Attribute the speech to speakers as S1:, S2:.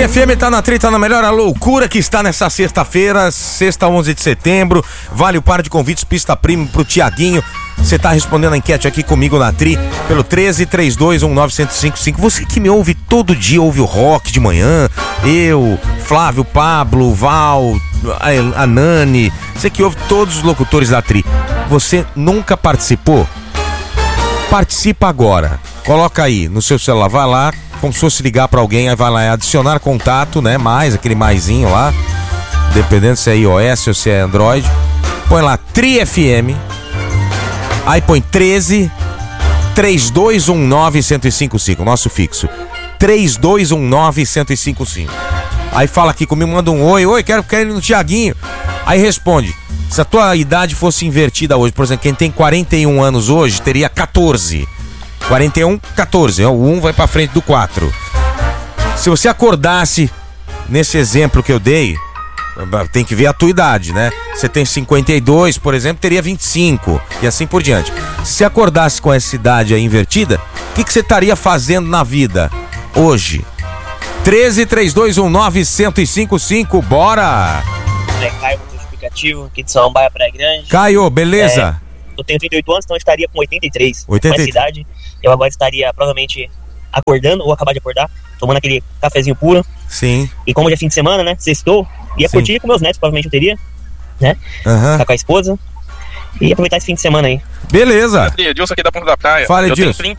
S1: Tri FM tá na Tri, tá na melhor, a loucura que está nessa sexta-feira, sexta 11 de setembro, vale o par de convites, pista premium pro Tiaguinho. Você tá respondendo a enquete aqui comigo na Tri, pelo 1332191055. Você que me ouve todo dia, ouve o rock de manhã, eu, Flávio, Pablo, Val, a Nani, você que ouve todos os locutores da Tri. Você nunca participou? Participa agora. Coloca aí no seu celular, vai lá, como se fosse ligar pra alguém, aí vai lá, adicionar contato, né? Mais, aquele maisinho lá, dependendo se é iOS ou se é Android. Põe lá Tri FM, aí põe 1332191055, nosso fixo. 32191055. Aí fala aqui comigo, manda um oi, quero ir no Tiaguinho. Aí responde. Se a tua idade fosse invertida hoje, por exemplo, quem tem 41 anos hoje teria 14. 41, 14. O 1 vai pra frente do 4. Se você acordasse nesse exemplo que eu dei, tem que ver a tua idade, né? Você tem 52, por exemplo, teria 25 e assim por diante. Se acordasse com essa idade aí invertida, o que você estaria fazendo na vida hoje? 1332191055, bora!
S2: É Caio, do aplicativo aqui de Samambaia, Praia Grande.
S1: Caio, beleza?
S2: Eu tenho 38 anos, então eu estaria com 83.
S1: 83.
S2: Com essa idade, eu agora estaria provavelmente acordando ou acabar de acordar, tomando aquele cafezinho puro.
S1: Sim.
S2: E como já é fim de semana, né? Sextou, ia curtir com meus netos, provavelmente eu teria, né? Ficar com a esposa e aproveitar esse fim de semana aí.
S1: Beleza.
S3: Edilson aqui da Ponta da Praia.
S1: Fala, Edilson.
S3: Eu tenho